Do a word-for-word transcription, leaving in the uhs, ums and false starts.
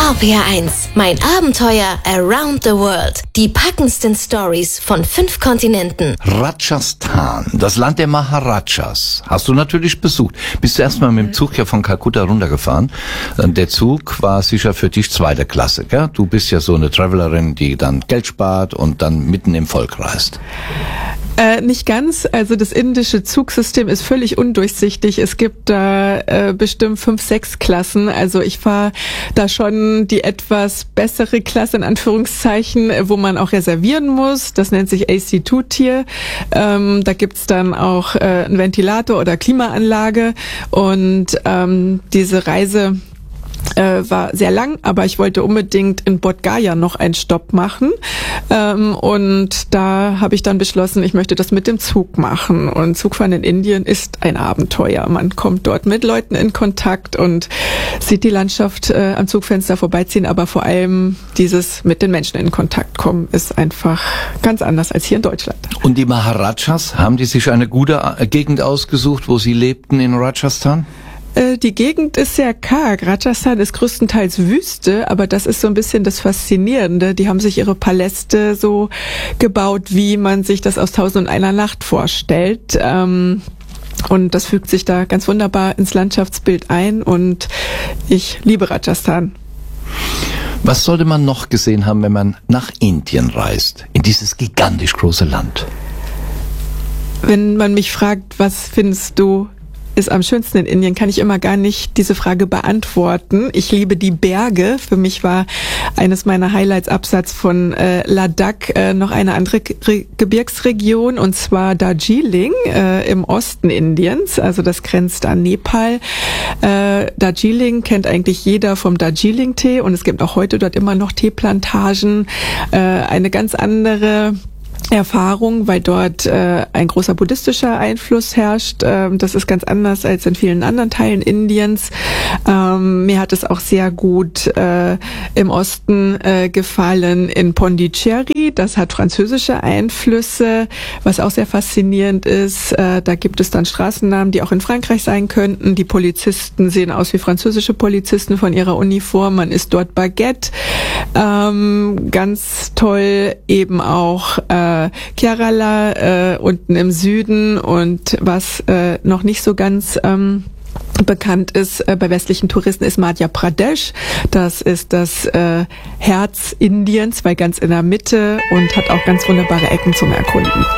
R P R eins, mein Abenteuer around the world. Die packendsten Stories von fünf Kontinenten. Rajasthan, das Land der Maharajas, hast du natürlich besucht. Bist du erstmal mit dem Zug ja von Kalkutta runtergefahren. Der Zug war sicher für dich zweite Klasse, gell? Du bist ja so eine Travelerin, die dann Geld spart und dann mitten im Volk reist. Äh, nicht ganz. Also das indische Zugsystem ist völlig undurchsichtig. Es gibt da äh, bestimmt fünf, sechs Klassen. Also ich fahre da schon die etwas bessere Klasse in Anführungszeichen, wo man auch reservieren muss. Das nennt sich A C zwei Tier. Ähm, da gibt's dann auch äh, einen Ventilator oder Klimaanlage. Und ähm, diese Reise Äh, war sehr lang, aber ich wollte unbedingt in Bodh Gaya noch einen Stopp machen ähm, und da habe ich dann beschlossen, ich möchte das mit dem Zug machen und Zugfahren in Indien ist ein Abenteuer. Man kommt dort mit Leuten in Kontakt und sieht die Landschaft äh, am Zugfenster vorbeiziehen, aber vor allem dieses mit den Menschen in Kontakt kommen ist einfach ganz anders als hier in Deutschland. Und die Maharajas, haben die sich eine gute Gegend ausgesucht, wo sie lebten in Rajasthan? Die Gegend ist sehr karg. Rajasthan ist größtenteils Wüste, aber das ist so ein bisschen das Faszinierende. Die haben sich ihre Paläste so gebaut, wie man sich das aus Tausend und einer Nacht vorstellt. Und das fügt sich da ganz wunderbar ins Landschaftsbild ein und ich liebe Rajasthan. Was sollte man noch gesehen haben, wenn man nach Indien reist, in dieses gigantisch große Land? Wenn man mich fragt, was findest du ist am schönsten in Indien, kann ich immer gar nicht diese Frage beantworten. Ich liebe die Berge. Für mich war eines meiner Highlights abseits von äh, Ladakh äh, noch eine andere Ge- Gebirgsregion und zwar Darjeeling äh, im Osten Indiens. Also das grenzt an Nepal. Äh, Darjeeling kennt eigentlich jeder vom Darjeeling-Tee und es gibt auch heute dort immer noch Teeplantagen. Äh, eine ganz andere Erfahrung, weil dort äh, ein großer buddhistischer Einfluss herrscht. Ähm, das ist ganz anders als in vielen anderen Teilen Indiens. Ähm, mir hat es auch sehr gut äh, im Osten äh, gefallen in Pondicherry. Das hat französische Einflüsse, was auch sehr faszinierend ist. Äh, da gibt es dann Straßennamen, die auch in Frankreich sein könnten. Die Polizisten sehen aus wie französische Polizisten von ihrer Uniform. Man isst dort Baguette. Ähm, ganz toll eben auch äh, Kerala äh, unten im Süden und was äh, noch nicht so ganz ähm, bekannt ist äh, bei westlichen Touristen ist Madhya Pradesh. Das ist das äh, Herz Indiens, weil ganz in der Mitte und hat auch ganz wunderbare Ecken zum Erkunden.